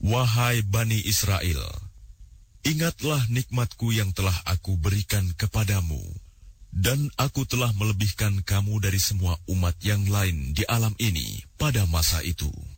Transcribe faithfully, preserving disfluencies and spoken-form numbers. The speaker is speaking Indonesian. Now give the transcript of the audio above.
Wahai Bani Israel, ingatlah nikmatku yang telah aku berikan kepadamu, dan aku telah melebihkan kamu dari semua umat yang lain di alam ini pada masa itu.